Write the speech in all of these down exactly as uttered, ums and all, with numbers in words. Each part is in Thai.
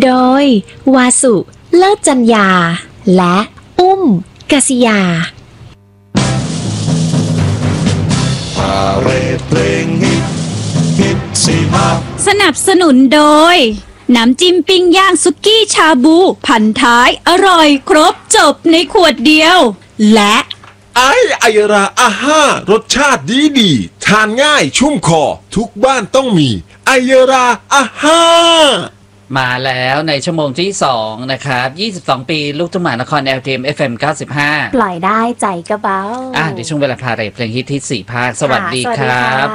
โดยวาสุเลิศจัญญาและอุ้มกษิยาพาเรดเพลงฮิตฮิตสิมาสนับสนุนโดยน้ำจิ้มปิ้งย่างสุกี้ชาบูพันท้ายอร่อยครบจบในขวดเดียวและไอไอราอาห้ารสชาติดีดีทานง่ายชุ่มคอทุกบ้านต้องมีไอราอาห้ามาแล้วในชั่วโมงที่สองนะครับยี่สิบสองปีลูกทุ่งมหานคร แอล ที เอ็ม เอฟ เอ็ม เก้าสิบห้าปล่อยได้ใจกระเบาอ่ะในช่วงเวลาพาเรทเพลงฮิตที่สี่ภาคสวัสดีครับ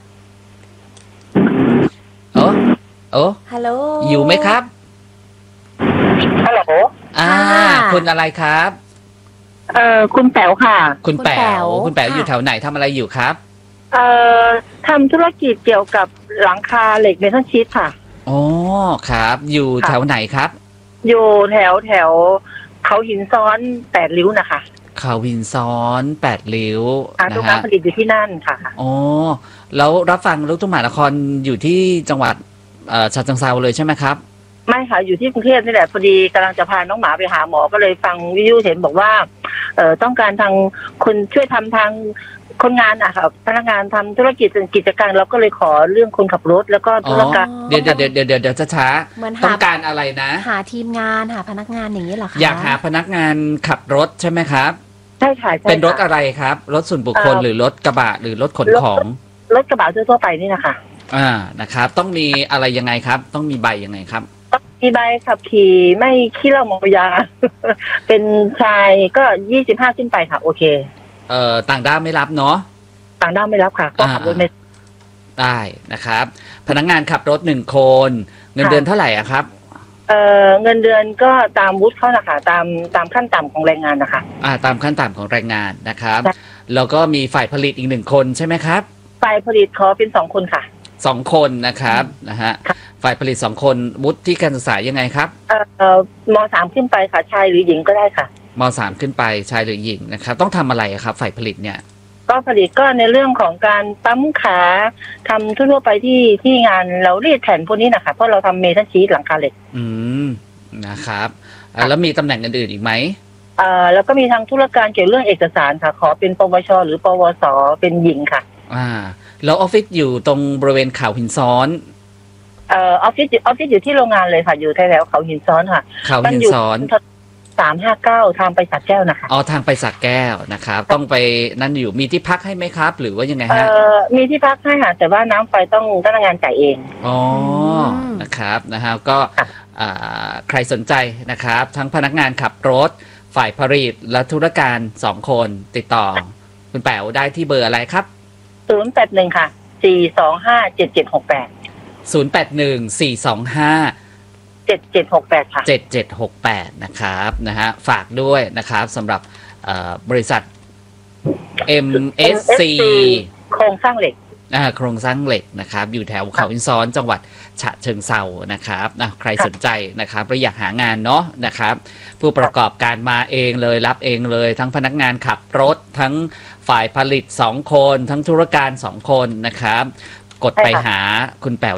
โอ้โอ้ฮัลโหลอยู่ไหมครับฮัลโหลอ่าคุณอะไรครับเอ่อคุณแป๋วค่ะคุณแป๋วคุณแป๋วอยู่แถวไหนทำอะไรอยู่ครับเอ่อทำธุรกิจเกี่ยวกับหลังคาเหล็กเมทัลชีทค่ะอ๋อครับอยู่แถวไหนครับอยู่แถวแถวเขาหินซ้อนแปดริ้วนะคะเขาหินซ้อนแปดริ้วนะฮะโรงงานผลิตอยู่ที่นั่นค่ะอ๋อแล้วรับฟังลูกทุ่งมหานครอยู่ที่จังหวัดฉะเชิงเทราเลยใช่ไหมครับไม่ค่ะอยู่ที่กรุงเทพนี่แหละพอดีกำลังจะพาน้องหมาไปหาหมอก็เลยฟังวิทยุเห็นบอกว่าเอ่อต้องการทางคนช่วยทำทางคนงานอะค่ะพนักงานทำธุรกิจกิจการเราก็เลยขอเรื่องคนขับรถแล้วก็ธุรการเดี๋ยวเดี๋ยวเดี๋ยวเดี๋ยวเดี๋ยวจะช้าต้องการอะไรนะหาทีมงานหาพนักงานอย่างนี้เหรอคะอยากหาพนักงานขับรถใช่ไหมครับใช่ค่ะเป็นรถอะไรครับรถส่วนบุคคลหรือรถกระบะหรือรถขนของรถกระบะทั่วไปนี่นะคะอ่านะครับต้องมีอะไรยังไงครับต้องมีใบยังไงครับมีใบขับขี่ไม่ขี้เหล้าเมายาเป็นชายก็ยี่สิบห้าขึ้นไปค่ะโอเคเอ่อต่างด้าวไม่รับเนาะต่างด้าวไม่รับค่ะก็ขับรถไม่ได้นะครับพนักงานขับรถหนึ่งคนเงินเดือนเท่าไหร่อะครับเอ่อเงินเดือนก็ตามวุฒิเขานะคะตามตามขั้นต่ำของแรงงานนะคะอ่าตามขั้นต่ำของแรงงานนะครับแล้วก็มีฝ่ายผลิตอีกหนึ่งคนใช่ไหมครับฝ่ายผลิตขอเป็นสองคนค่ะสองคนนะครับนะฮะฝ่ายผลิตสองคนวุฒิการศึกษายังไงครับเอ่อมสามขึ้นไปค่ะชายหรือหญิงก็ได้ค่ะมสามขึ้นไปชายหรือหญิงนะครับต้องทำอะไรครับฝ่ายผลิตเนี่ยก็ผลิตก็ในเรื่องของการปั๊มขาทำทั่วไปที่ที่งานเราเรียกแผ่นพวกนี้นะคะเพราะเราทำเมทัลชีทหลังคาเหล็กอืมนะครับแล้วมีตำแหน่งอื่นๆอีกไหมเอ่อแล้วก็มีทางธุรการเกี่ยวเรื่องเอกสารค่ะขอเป็นปวชหรือปวสเป็นหญิงค่ะอ่าแล้วออฟฟิศอยู่ตรงบริเวณเขาหินซ้อนเอ่อออฟฟิศออฟฟิศอยู่ที่โรงงานเลยค่ะอยู่แถวๆเขาหินซ้อนค่ะเขาหินซ้อนสามห้าเก้าทางไปสระแก้วนะคะอ๋อทางไปสระแก้วนะครับต้องไปนั่นอยู่มีที่พักให้ไหมครับหรือว่ายังไงฮะเอ่อมีที่พักให้ค่ะแต่ว่าน้ำไฟต้องพนักงานจ่ายเองอ๋อนะครับนะฮะก็ใครสนใจนะครับทั้งพนักงานขับรถฝ่ายผลิตและธุรการสองคนติดต่อคุณแป๋วได้ที่เบอร์อะไรครับศูนย์แปดหนึ่งค่ะสี่สองห้าเจ็ดเจ็ดหกแปดศูนย์แปดหนึ่งสี่สองห้าเจ็ดเจ็ดหกแปดค่ะเจ็ดเจ็ดหกแปดนะครับนะฮะฝากด้วยนะครับสำหรับบริษัท เอ็ม เอส ซีโครงสร้างเหล็กอ่าโครงสร้างเหล็กนะครับอยู่แถวเขาหินซ้อนจังหวัดฉะเชิงเทรานะครับนะใครสนใจนะครับหรืออยากหางานเนาะนะครับผู้ประกอบการมาเองเลยรับเองเลยทั้งพนักงานขับรถทั้งฝ่ายผลิตสองคนทั้งธุรการสองคนนะครับกดไปหาคุณแป๋ว